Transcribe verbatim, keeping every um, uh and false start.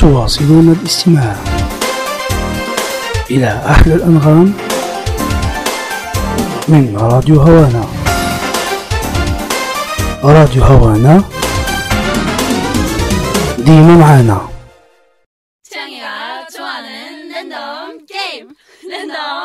تواصلون الاستماع إلى أحلى الأنغام من راديو هوانا. راديو هوانا ديما معانا. 창이가 좋아하는 랜덤 게임 랜덤